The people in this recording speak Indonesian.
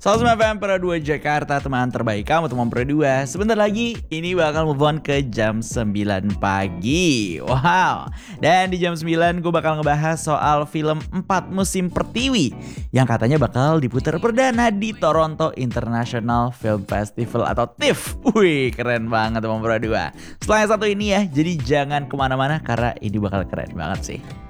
105 FM Pro 2 Jakarta, teman terbaik kamu, teman Pro 2. Sebentar lagi ini bakal move on ke jam 9 pagi. Wow. Dan di jam 9 gue bakal ngebahas soal film 4 Musim Pertiwi yang katanya bakal diputar perdana di Toronto International Film Festival atau TIFF. Wih, keren banget teman Pro 2. Setelah yang satu ini ya, jadi jangan kemana-mana karena ini bakal keren banget sih.